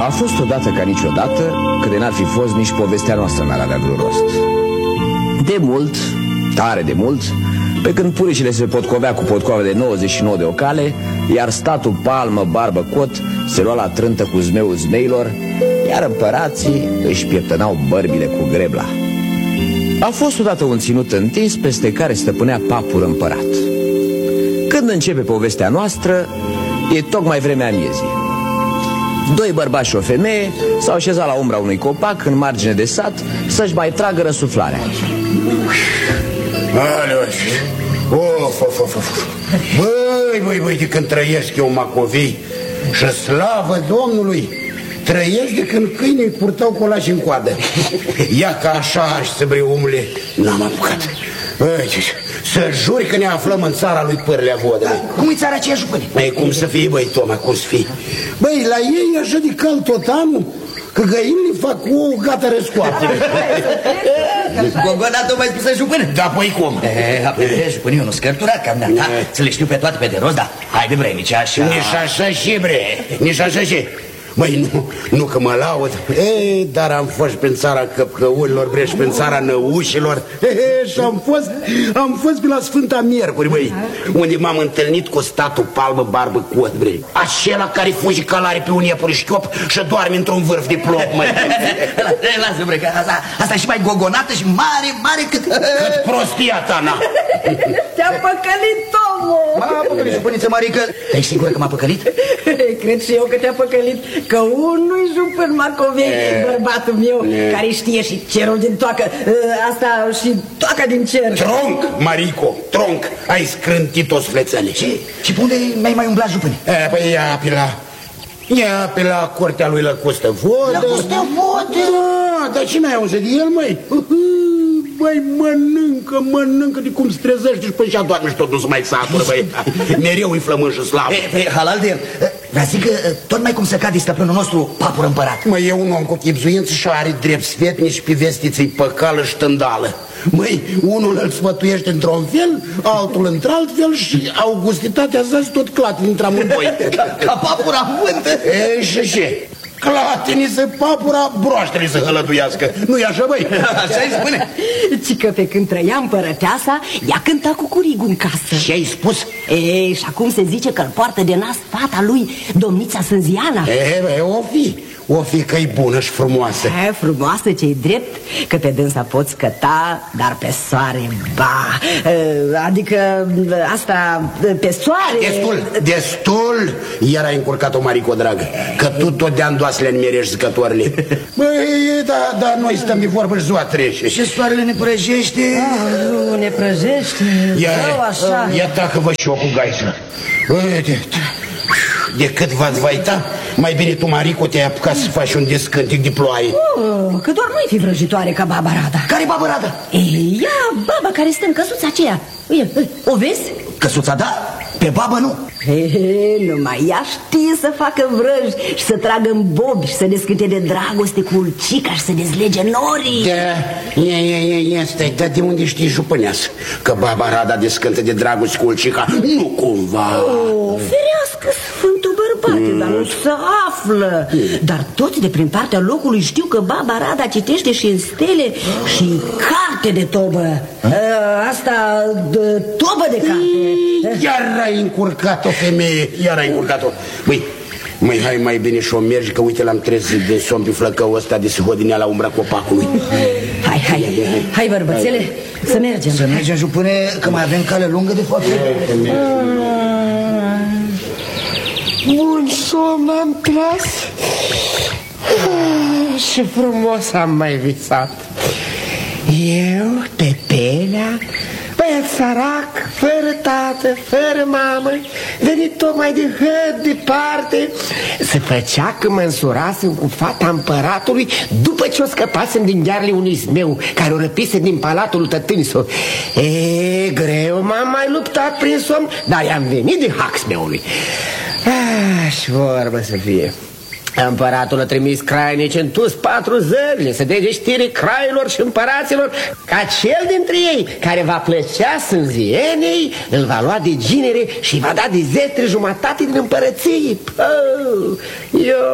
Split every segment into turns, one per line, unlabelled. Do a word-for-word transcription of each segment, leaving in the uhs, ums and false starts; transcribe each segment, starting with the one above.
A fost odată ca niciodată, că de n-ar fi fost, nici povestea noastră n-ar avea vreun rost. De mult, tare de mult, pe când puricile se potcovea cu potcoave de nouăzeci și nouă de ocale, iar statul palmă, barbă, cot se lua la trântă cu zmeul zmeilor, iar împărații își pieptănau bărbile cu grebla. A fost odată un ținut întins peste care stăpânea papul împărat. Când începe povestea noastră, e tocmai vremea miezii. Doi bărbați și o femeie s-au așezat la umbra unui copac în margine de sat să-și mai tragă răsuflarea.
Aleoș, of, of, of, of. Băi, băi, băi, de când trăiesc eu Macovei și slavă Domnului, trăiesc de când câinii purtau colași în coadă. Ia că așa aș să bre, omule, n-am apucat. Băi, să juri că ne aflăm în țara lui Pârlea Vodă.
Da, cum e țara aceea, jupâne?
Băi, cum să fie, băi, Toma, cum să fie? Băi, la ei e așa de cald tot anul, că găinile fac ouă gata răscoaptele.
Gogoda, tu mai spusă, jupâne?
Da, păi cum?
E, jupâne, eu nu scărturat cam de-a ta, să le știu pe toate pe de rost, dar haide, bre, nici așa.
Nici așa și, bre, nici așa și. Băi, nu, nu că mă laud. Ei, dar am fost pe țara căpcăurilor, bre, și pe țara năușilor. E, și am fost, am fost pe la Sfânta Miercuri, băi, unde m-am întâlnit cu statul palmă, barbă, cot, bre. Acela care fugi calare pe un iepuri șchiop și doarme într-un vârf de plop, măi.
Lasă, bre, că asta, asta e și mai gogonată și mare, mare cât...
Cât prostia ta, na.
Te-a păcălit, Tomo.
M-a păcălit, jupâniță Marică. Te-ai sigură că m-a păcălit?
Cred și eu că te-a păcălit. Că unul-i jupân Macovei, bărbatul meu, care știe și cerul din toacă, asta și toaca din cer.
Tronc, Marico, tronc, ai scrântit-o suflețele.
Și, și pe unde mai mai umblat, jupâne?
E, păi ia pe la... Ia pe la curtea lui Lăcustă Vodă.
Lăcustă Vodă?
Da, dar ce n-ai auzit de el, măi? Băi, mănâncă, mănâncă de cum se trezește și pe și doarme și tot nu se mai satură, băi. Mereu îi flământ și slavă.
Pe halal de el, dar zic că tot mai cum să cade stăpânul nostru, papul împărat.
Măi, e un om cu chipzuință și are drept sfetnici pe vestiță-i păcală și tândală. Măi, unul îl sfătuiește într-un fel, altul într-alt fel și augustitatea să tot clatin între amândoi.
Ca, ca papura vântă.
E, și ce? Clatinii să papura, broaștele să hălătuiască. Nu-i așa, băi?
Așa-i spune.
Ci că pe când trăia împărăteasa, ea cânta cu curigul în casă.
Și ai spus?
E, și acum se zice că îl poartă de nas fata lui, domnița Sânziana.
E, bă, o fi, o fi că-i bună și frumoasă.
E, frumoasă ce-i drept, că pe dânsa poți căta, dar pe soare, ba. Adică asta, pe soare...
Destul, destul, iar ai încurcat-o, Marico, dragă, că tu tot de-a le înmerești zicătoarele. Băi, da, da, noi stăm de vorbă și ziua trece.
Și soarele ne prăjește.
Ah, nu, ne prăjește.
Ia,
așa.
Ia tacă-vă și-o cu gaisă. Uite, de cât v-ați vaita, mai bine tu, Marico, te-ai apucat să faci un descântic de ploaie.
Oh, că doar nu-i fi vrăjitoare ca baba Rada.
Care baba Rada?
Ei, ea, baba care stă în căsuța aceea. Uite, o vezi?
Căsuța, da? Pe babă nu.
He, numai ea știe să facă vrăji și să tragă în bobi și să descânte de dragoste cu ulcica și să dezlege norii.
Da, ia, ia, ia, ia, stai, dar de unde știi, jupâneasă? Că baba Rada descântă de dragoste cu ulcica? Nu cumva.
Oh, ferească sfântul bărbate, mm. dar nu se află. Mm. Dar toți de prin partea locului știu că baba Rada citește și în stele și în carte de tobă. Mm. Asta, de, tobă de carte.
Iar ai încurcat-o, femeie, iar ai încurcat-o. Băi, măi, hai mai bine și-o mergi, că uite l-am trezit de somn pe flăcăul ăsta de se hodinea la umbra copacului.
Hai, hai, hai, hai, hai bărbățele, hai. Să mergem.
Să mergem, jupâne, că mai avem cale lungă de fapt.
Bun somn am tras și frumos am mai visat. Eu, Pepelea, băiat sărac, fără tată, fără mamă, venit tocmai de hăt departe, se făcea că mă însurasem cu fata împăratului după ce o scăpasem din ghearele unui zmeu care o răpise din palatul tătânso. E, greu m-am mai luptat prin somn, dar i-am venit de hac zmeului. Ah, și vorbă să fie. Împăratul a trimis crainici în tus patru zările să dege știre crailor și împăraților ca cel dintre ei care va plăcea sânzienei îl va lua de ginere și va da de zetre jumătate din împărăție. Pău, eu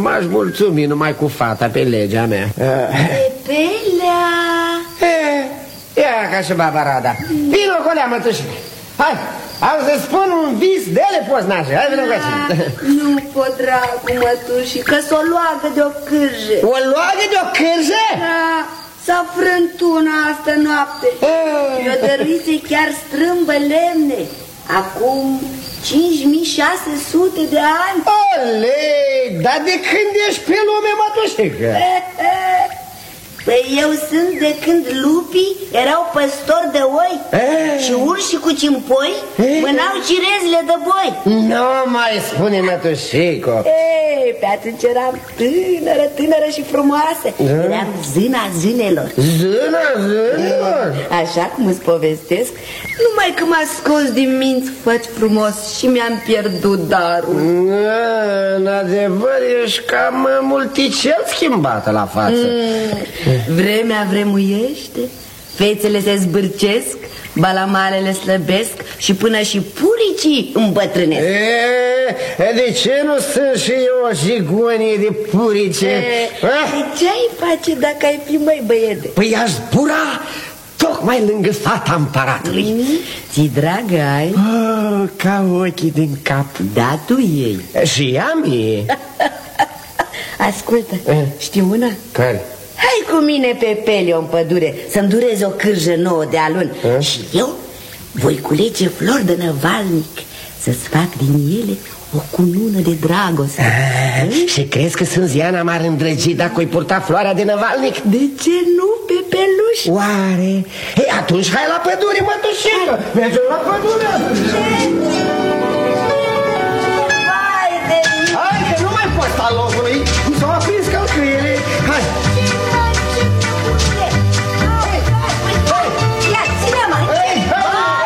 m-aș mulțumi numai cu fata pe legea mea.
Pepelea!
Ia ca și Babarada. Vino colea, mătușică. Hai, am să spun un vis de ele poznașe. Hai, vină cu
Nu pot, dragul mătușii, că s-o luagă de o cârje.
O luagă de o cârje?
Da, s-a frânt una astă noapte. Eu dăruise chiar strâmbă lemne. Acum cinci mii șase sute de ani.
Olei, dar de când ești pe lume, mătușică?
Păi eu sunt de când lupii erau păstori de oi e? Și urși cu cimpoi mânau cirezile de boi.
Nu mai spune, mătușico.
Ei, pe atunci eram tânără, tânără și frumoasă. da. Eram zâna zânelor.
Zâna zânelor?
Așa cum îți povestesc. Numai că m-a scos din minți făți frumos și mi-am pierdut darul.
În adevăr, ești cam multicel schimbată la față. mm.
Vremea vremuiește, fețele se zbârcesc, balamalele slăbesc și până și puricii îmbătrânesc.
E, de ce nu sunt și eu o jigonie de purice?
E, ce-ai face dacă ai fi, măi, băiete?
Păi aș zbura tocmai lângă fata împăratului. mm.
Ți-i dragă ai?
Oh, ca ochii din cap.
Da, tu ei.
Și ea mie.
Ascultă, e? Știu una?
Care?
Hai cu mine pe Pelio în pădure să-mi dureze o cârjă nouă de alun. A? Și eu voi culege flori de năvalnic să-ți fac din ele o cunună de dragoste.
A, și crezi că Sânziana m-ar îndrăgi dacă o-i purta floarea de năvalnic?
De ce nu, Pepeluș?
Oare? Ei, atunci hai la pădure, mătușică! Mergem la pădure!